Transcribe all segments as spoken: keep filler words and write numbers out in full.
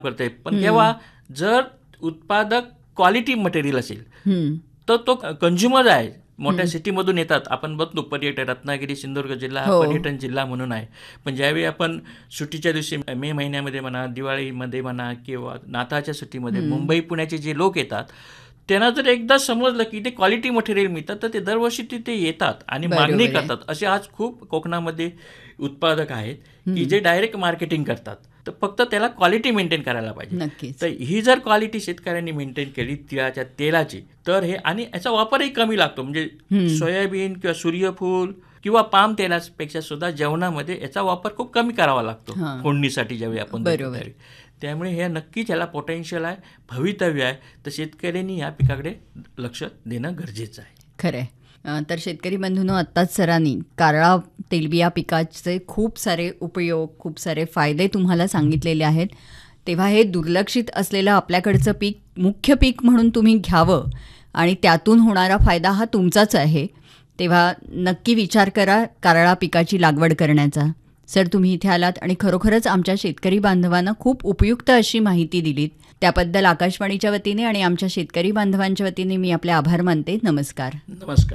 करता येईल. पण तेव्हा जर उत्पादक क्वालिटी मटेरियल असेल तर तो कंझ्युमर आहे, मोठ्या सिटीमधून येतात. आपण बघतो पर्यटन, रत्नागिरी सिंधुदुर्ग जिल्हा हा पर्यटन जिल्हा म्हणून आहे. पण ज्यावेळी आपण सुट्टीच्या दिवशी मे महिन्यामध्ये म्हणा, दिवाळीमध्ये म्हणा किंवा नाताळच्या सुट्टीमध्ये मुंबई पुण्याचे जे लोक येतात त्यांना जर एकदा समजलं की ते क्वालिटी मटेरियल मिळतात तर ते दरवर्षी तिथे येतात आणि मागणी करतात. असे आज खूप कोकणामध्ये उत्पादक आहेत की जे डायरेक्ट मार्केटिंग करतात. तर फक्त त्याला क्वालिटी मेंटेन करायला पाहिजे. तर ही जर क्वालिटी शेतकऱ्यांनी मेंटेन केली तिळाच्या तेलाची तर हे, आणि याचा वापरही कमी लागतो. म्हणजे सोयाबीन किंवा सूर्यफूल किंवा पाम तेलापेक्षा सुद्धा जेवणामध्ये याचा वापर खूप कमी करावा लागतो फोडणीसाठी ज्यावेळी आपण देतो. त्यामुळे हे नक्कीच याला पोटेन्शियल आहे, भवितव्य आहे. तर शेतकऱ्यांनी या पिकाकडे लक्ष देणं गरजेचं आहे. खरं आहे. तर शेतकरी बंधूंनो, आत्ताच सरांनी कारळा तेलबिया पिकाचे खूप सारे उपयोग, खूप सारे फायदे तुम्हाला सांगितलेले आहेत. तेव्हा हे दुर्लक्षित असलेलं आपल्याकडचं पीक मुख्य पीक म्हणून तुम्ही घ्यावं आणि त्यातून होणारा फायदा हा तुमचाच आहे. तेव्हा नक्की विचार करा कारळा पिकाची लागवड करण्याचा. सर, तुम्ही इथे आलात आणि खरोखरच आमच्या शेतकरी बांधवांना खूप उपयुक्त अशी माहिती दिलीत. त्याबद्दल आकाशवाणीच्या वतीने आणि आमच्या शेतकरी बांधवांच्या वतीने मी आपले आभार मानते. नमस्कार. नमस्कार.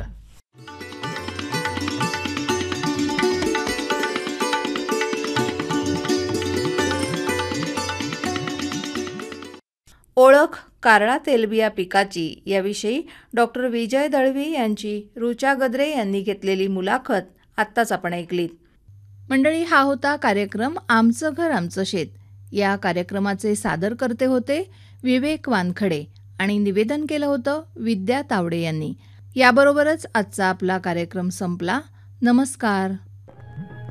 ओळख कारळा तेलबिया पिकाची याविषयी डॉक्टर विजय दळवी यांची ऋचा गद्रे यांनी घेतलेली मुलाखत आत्ताच आपण ऐकलीत. मंडळी, हा होता कार्यक्रम आमचं घर आमचं शेत. या कार्यक्रमाचे सादरकर्ते होते विवेक वानखडे आणि निवेदन केलं होतं विद्या तावडे यांनी. याबरोबरच आजचा आपला कार्यक्रम संपला. नमस्कार.